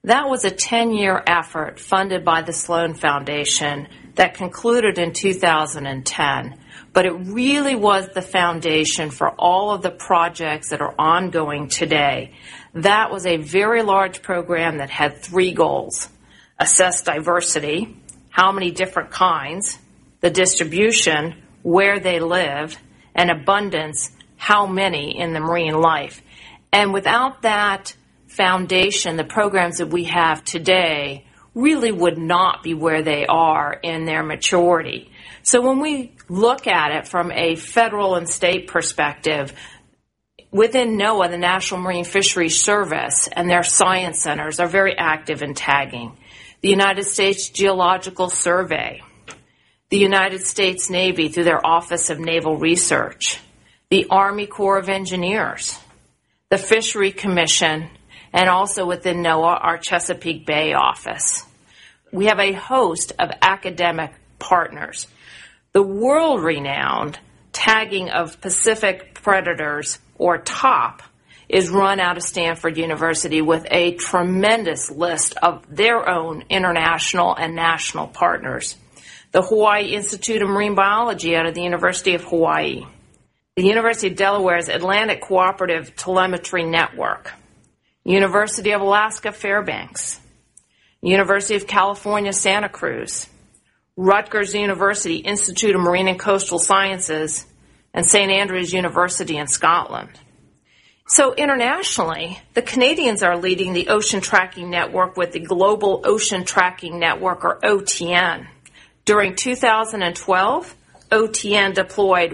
That was a 10-year effort funded by the Sloan Foundation that concluded in 2010. But it really was the foundation for all of the projects that are ongoing today. That was a very large program that had 3 goals: assess diversity, how many different kinds, the distribution, where they lived, and abundance, how many in the marine life. And without that foundation, the programs that we have today really would not be where they are in their maturity. So when we look at it from a federal and state perspective, within NOAA, the National Marine Fisheries Service, and their science centers are very active in tagging. The United States Geological Survey, the United States Navy through their Office of Naval Research, the Army Corps of Engineers, the Fishery Commission, and also within NOAA, our Chesapeake Bay office. We have a host of academic partners. The world-renowned tagging of Pacific predators, or TOP, is run out of Stanford University with a tremendous list of their own international and national partners. The Hawaii Institute of Marine Biology out of the University of Hawaii. The University of Delaware's Atlantic Cooperative Telemetry Network. University of Alaska Fairbanks. University of California Santa Cruz. Rutgers University Institute of Marine and Coastal Sciences, and St. Andrews University in Scotland. So internationally, the Canadians are leading the Ocean Tracking Network with the Global Ocean Tracking Network, or OTN. During 2012, OTN deployed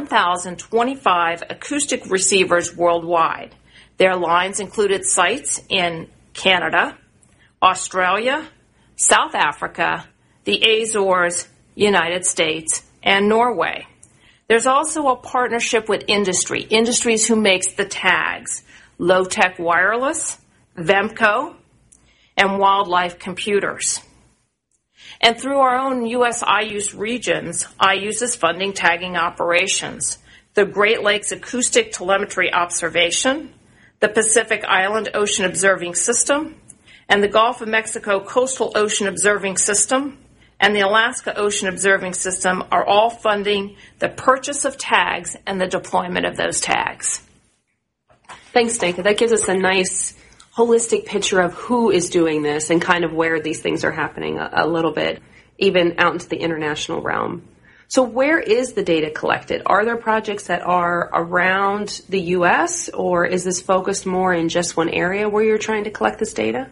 1,025 acoustic receivers worldwide. Their lines included sites in Canada, Australia, South Africa, the Azores, United States, and Norway. There's also a partnership with industries who makes the tags, Low Tech Wireless, Vemco, and Wildlife Computers. And through our own U.S. IUCE regions, IUCE is funding tagging operations, the Great Lakes Acoustic Telemetry Observation, the Pacific Island Ocean Observing System, and the Gulf of Mexico Coastal Ocean Observing System, and the Alaska Ocean Observing System are all funding the purchase of tags and the deployment of those tags. Thanks, Stanka. That gives us a nice holistic picture of who is doing this and kind of where these things are happening a little bit, even out into the international realm. So where is the data collected? Are there projects that are around the U.S., or is this focused more in just one area where you're trying to collect this data?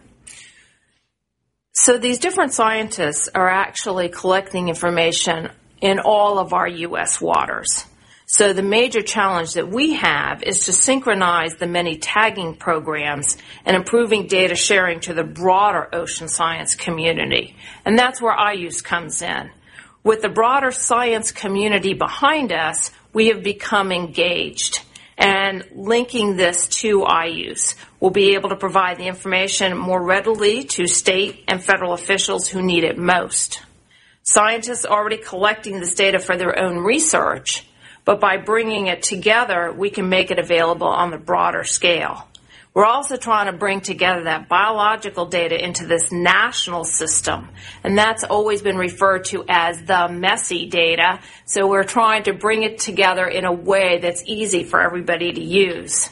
So these different scientists are actually collecting information in all of our U.S. waters. So the major challenge that we have is to synchronize the many tagging programs and improving data sharing to the broader ocean science community. And that's where IUCE comes in. With the broader science community behind us, we have become engaged. And linking this to IUCE, we'll be able to provide the information more readily to state and federal officials who need it most. Scientists are already collecting this data for their own research, but by bringing it together, we can make it available on the broader scale. We're also trying to bring together that biological data into this national system, and that's always been referred to as the messy data, so we're trying to bring it together in a way that's easy for everybody to use.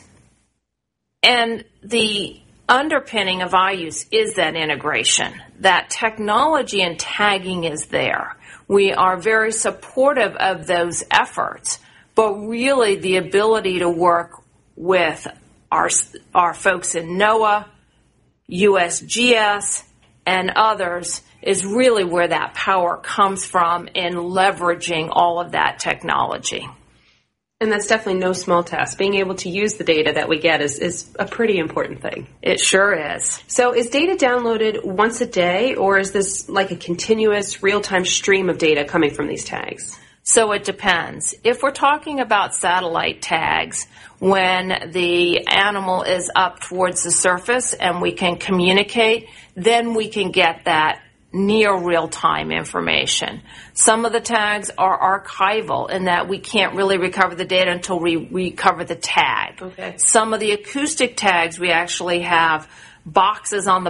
And the underpinning of IUCE is that integration. That technology and tagging is there. We are very supportive of those efforts, but really the ability to work with our folks in NOAA, USGS, and others is really where that power comes from in leveraging all of that technology. And that's definitely no small task. Being able to use the data that we get is a pretty important thing. It sure is. So is data downloaded once a day, or is this like a continuous real-time stream of data coming from these tags? So it depends. If we're talking about satellite tags, when the animal is up towards the surface and we can communicate, then we can get that near real-time information. Some of the tags are archival in that we can't really recover the data until we recover the tag. Okay. Some of the acoustic tags, we actually have boxes on the